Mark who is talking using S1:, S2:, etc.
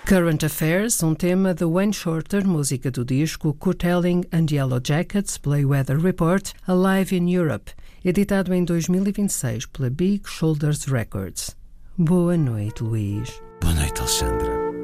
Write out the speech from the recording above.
S1: Current Affairs, um tema de Wayne Shorter, música do disco Kurt Elling and Yellow Jackets, pela Weather Report, Alive in Europe, editado em 2026 pela Big Shoulders Records. Boa noite, Luís.
S2: Boa noite, Alexandra.